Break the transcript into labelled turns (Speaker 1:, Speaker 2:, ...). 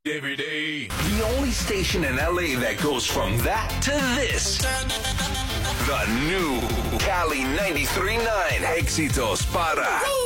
Speaker 1: Every day. The only station in LA that goes from that to this. The new Cali 93.9. Éxitos para